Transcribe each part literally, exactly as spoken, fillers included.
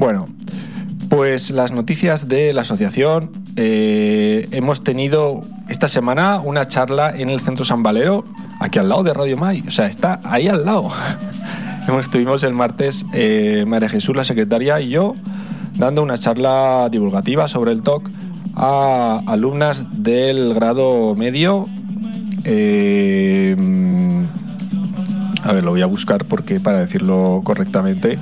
Bueno, pues las noticias de la asociación. Eh, hemos tenido esta semana una charla en el Centro San Valero, aquí al lado de Radio Mai, o sea, está ahí al lado. Estuvimos el martes, eh, María Jesús, la secretaria, y yo, dando una charla divulgativa sobre el T O C a alumnas del grado medio. Eh, a ver, lo voy a buscar porque para decirlo correctamente.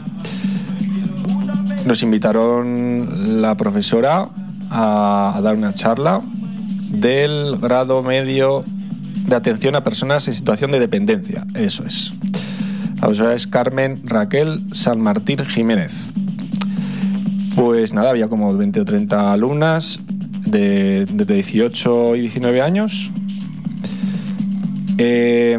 Nos invitaron la profesora a, a dar una charla del grado medio de atención a personas en situación de dependencia. Eso es. La profesora es Carmen Raquel San Martín Jiménez. Pues nada, había como veinte o treinta alumnas de, de dieciocho y diecinueve años. Eh,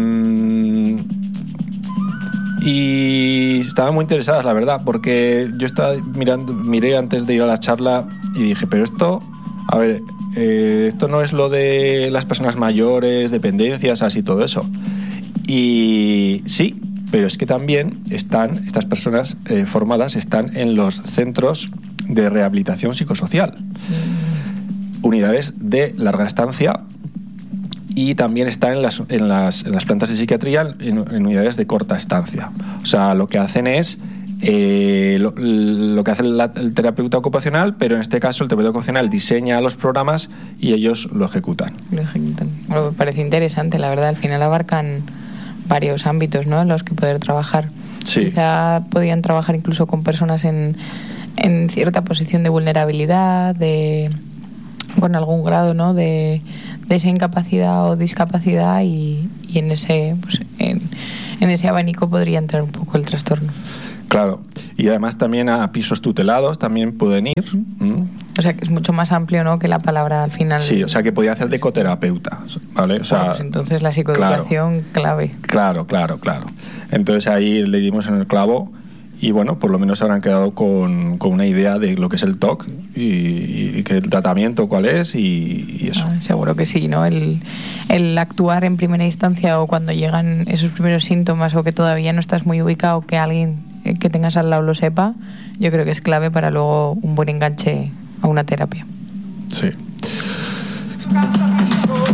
y estaban muy interesadas, la verdad, porque yo estaba mirando, miré antes de ir a la charla y dije, pero esto, a ver, eh, esto no es lo de las personas mayores, dependencias, así todo eso. Y sí, pero es que también están, estas personas eh, formadas están en los centros de rehabilitación psicosocial, unidades de larga estancia, y también están en las, en las, en las plantas de psiquiatría en, en unidades de corta estancia. O sea, lo que hacen es eh, lo, lo que hace el, el terapeuta ocupacional, pero en este caso el terapeuta ocupacional diseña los programas y ellos lo ejecutan. Lo ejecutan. Bueno, me parece interesante, la verdad. Al final abarcan varios ámbitos, ¿no?, en los que poder trabajar. Sí. Quizá podían trabajar incluso con personas en, en cierta posición de vulnerabilidad, de con algún grado, ¿no?, de, de esa incapacidad o discapacidad, y, y en ese pues, en, en ese abanico podría entrar un poco el trastorno. Claro, y además también a pisos tutelados también pueden ir. ¿Mm? O sea, que es mucho más amplio, ¿no?, que la palabra al final. Sí, o sea, que podía hacer de ecoterapeuta, ¿vale? O sea, bueno, pues entonces la psicoeducación, claro, clave. Claro, claro, claro. Entonces ahí le dimos en el clavo y bueno, por lo menos habrán quedado con, con una idea de lo que es el T O C y, y que el tratamiento cuál es y, y eso. Ah, seguro que sí, ¿no? El, el actuar en primera instancia o cuando llegan esos primeros síntomas o que todavía no estás muy ubicado, que alguien que tengas al lado lo sepa, yo creo que es clave para luego un buen enganche a una terapia. Sí.